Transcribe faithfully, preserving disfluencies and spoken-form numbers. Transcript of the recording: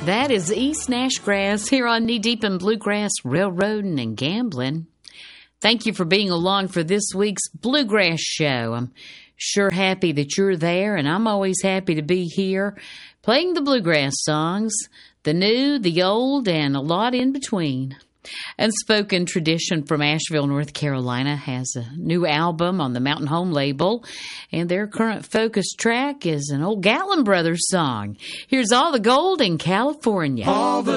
That is East Nashgrass here on Knee Deep in Bluegrass, Railroading and Gambling. Thank you for being along for this week's Bluegrass Show. I'm sure happy that you're there, and I'm always happy to be here playing the bluegrass songs, the new, the old, and a lot in between. Unspoken Tradition from Asheville, North Carolina has a new album on the Mountain Home label, and their current focus track is an old Gatlin Brothers song. Here's All the Gold in California. All the